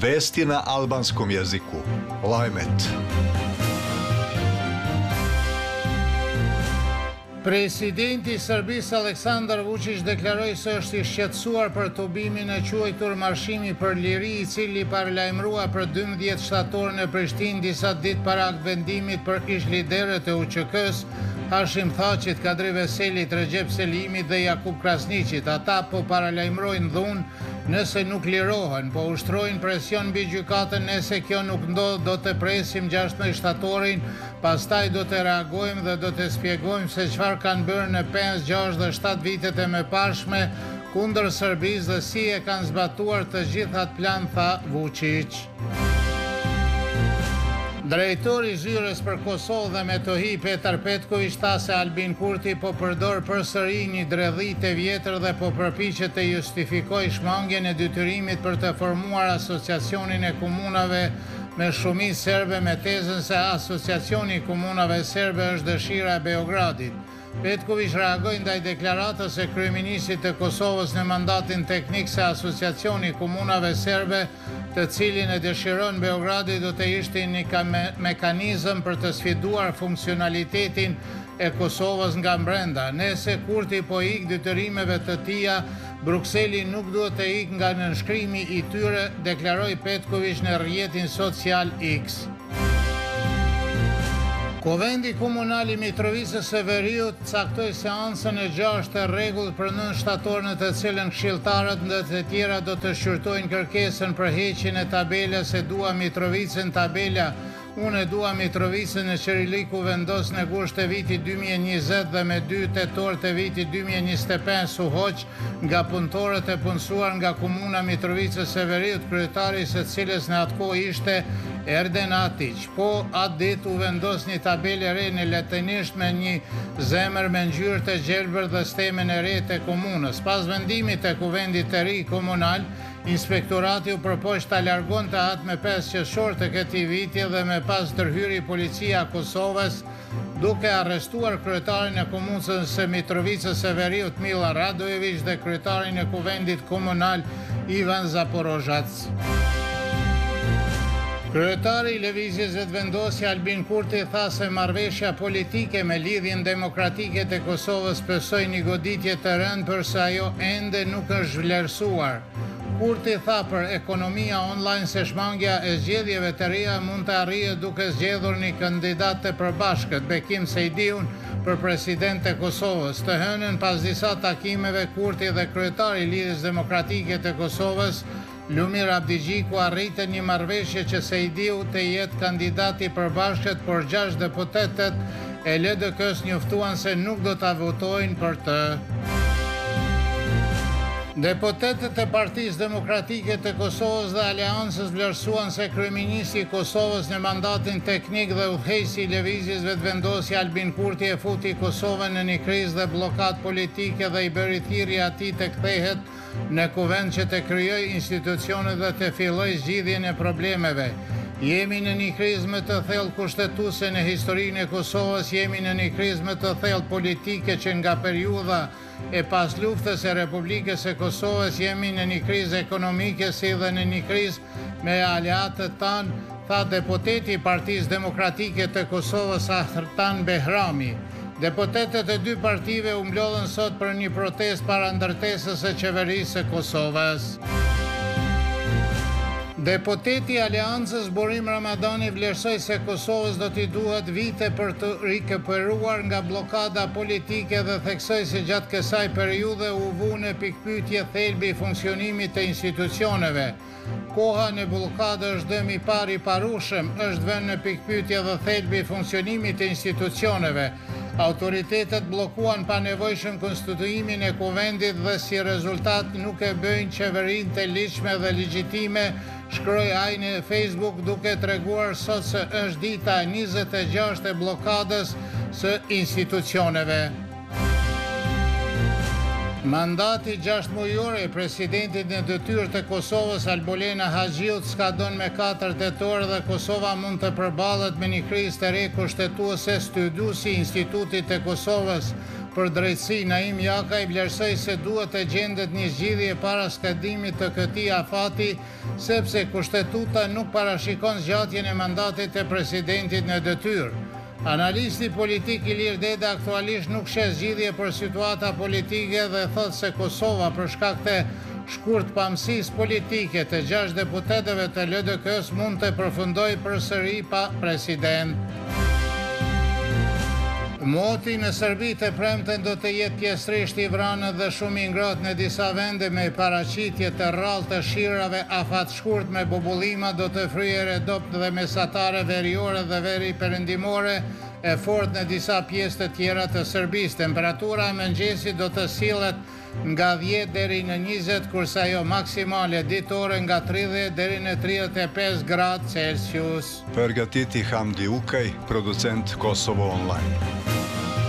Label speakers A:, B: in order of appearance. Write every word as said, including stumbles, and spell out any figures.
A: Vesti na albanskom jeziku. Lajmet.
B: Presidenti i Serbisë Aleksandar Vučić deklaroi se është i shqetësuar për tubimin e quajtur Marshimi për Liri, i cili paralajmërua për dymbëdhjetë shtator në Prishtinë disa ditë para vendimit për ish-liderët e U Q K-s, Hashim Thaçit, Kadri Veselit, Recep Selimit dhe Jakub Krasniqit. Ata po paralajmërojnë dhunë nëse nuk lirohen, po ushtrojnë presion mbi gjykatën nëse kjo nuk ndodh, do të presim gjashtëdhjetë shtatorin, pastaj do të reagojmë dhe do të shpjegojmë se çfarë kanë bërë në pesë, gjashtë dhe shtatë vitet e mëparshme kundër Serbisë dhe si e kanë zbatuar të gjithat plan, tha Vučić. Drejtori i Zyrës për Kosovë dhe Metohi, Petar Petković, tha se Albin Kurti po përdor përsëri një dredhit e vjetër dhe po përpiqet të justifikojë shmangjen e detyrimit për të formuar asociacionin e komunave me shumicë serbe me tezën se asociacioni i komunave serbe është dëshira e Beogradit. Petković reagoi ndaj deklaratës së kryeministit të Kosovës në mandatin teknik se asociacioni i komunave serbe, të cilin e dëshiron Beogradi, do të ishte një mekanizëm për të sfiduar funksionalitetin e Kosovës nga brenda. Nëse Kurti po ik detyrimeve të tija, Brukseli nuk duhet të ik nga nënshkrimi i tyre, deklaroi Petković në rrjetin social X. Kuvendi komunal i Mitrovicës së Veriut caktoi seancën e gjashtë e rregullt për nëntë shtator në të cilën këshilltarët dhe të tjera do të shqyrtojnë kërkesën për heqjen e tabelës e Dua Mitrovicën. Tabela Unë e dua Mitrovicën në Qiriliku vendos në gusht të vitit dy mijë e njëzet dhe me dy tetor të vitit dy mijë e njëzet e pesë u hoq nga punëtorët e punësuar nga komuna Mitrovicës së Veriut, kryetari së cilës në atë kohë ishte Erden Atiq. Po atë ditë u vendos një tabelë e re në latinisht me një zemër me ngjyrë të gjelbër dhe stemën e re të komunës. Pas vendimit të kuvendit të ri komunal, Inspektorati u përpoq ta largonte atë me pesë qershor të këtij viti dhe me pas ndërhyri policia e Kosovës duke arrestuar kryetarin e komunës së Mitrovicës së Veriut Mila Radojević dhe kryetarin e kuvendit komunal Ivan Zaporozhac. Kryetari i Lëvizjes Vetëvendosje Albin Kurti tha se marrëveshja politike me lidhjen demokratike të Kosovës pësoi një goditje të rëndë përse ajo ende nuk është vlerësuar. Kurti tha për ekonomia online se shmangja e zgjedhjeve të reja mund të arrihet duke zgjedhur një kandidat të përbashkët, Bekim Sejdiun, për president të Kosovës. Të hënën pas disa takimeve, Kurti dhe kryetari i Lidhjes Demokratike të Kosovës, Lumir Abdigjiku, arritën një marrëveshje që Sejdiu të jetë kandidati i përbashkët, por gjashtë deputetët e L D K-s njoftuan se nuk do ta votojnë për të. Deputetët e Partisë Demokratike të Kosovës dhe Aleancës vlerësuan se kryeministri i Kosovës në mandatin teknik dhe udhëheqësi i Lëvizjes Vetëvendosje Albin Kurti e futi Kosovën në një krizë dhe blokadë politike dhe i bëri thirrje atij të kthehet në kuvend që të krijojë institucione dhe të fillojë zgjidhjen e problemeve. Jemi në një krizë më të thellë kushtetuese në historinë e Kosovës, jemi në një krizë më të thellë politike që nga periudha e pas luftës e Republikës së Kosovës, jemi në një krizë ekonomike si dhe në një krizë me aleatët tanë, tha deputeti i Partisë Demokratike të Kosovës Ahtan Behrami. Deputetët e dy partive u mblodhen sot për një protestë para ndërtesës së qeverisë së Kosovës. Deputeti i Aleancës Burim Ramadani vlerësoi se Kosovës do t'i duhet vite për të rikëpëruar nga blokada politike dhe theksoi se gjatë kësaj periudhe u vu në pikpyetje thelbi i funksionimit të institucioneve. Koha në blokadë është dëm i parë i parushëm, është vënë në pikpyetje dhe thelbi i funksionimit të institucioneve. Autoritetet bllokuan pa nevojshëm konstituimin e kuvendit dhe si rezultat nuk e bëjnë qeverinë të ligjshme dhe legjitime, shkroi ai në Facebook duke treguar sot se është dita e njëzet e gjashtë e blokadës së institucioneve. Mandati gjashtë mujor e presidentit në detyrë të Kosovës Albolena Haxhiut skadon me katër tetor dhe Kosova mund të përballet me një krizë të re kushtetuese. Studiosi i Institutit të Kosovës për drejtësi Naim Jaka i vlerësoi se duhet të gjendet një zgjidhje para skadimit të këtij afati, sepse kushtetuta nuk parashikon zgjatjen e mandatit të presidentit në detyrë. Analisti politik Ilir Deda aktualisht nuk sheh zgjidhje për situata politike dhe thotë se Kosova për shkak të shkurt pamësisë politike të gjashtë deputetëve të L D K-s mund të përfundojë përsëri pa president. Moti në Serbi të premten do të jetë pjesërisht i vranë dhe shumë i ngrohtë në disa vende me paraqitje të rrallë të shirave afat shkurt me bubullima do të fryjë redopt dhe mesatare veriore dhe veri perëndimore e fort në disa pjesë të tjera të Serbisë. Temperatura e mëngjesit do të sillet nga dhjetë deri në njëzet, kurse ajo maksimale ditore nga tridhjetë deri në tridhjetë e pesë gradë Celsius.
A: Përgatiti Hamdi Ukaj, producent Kosovo Online.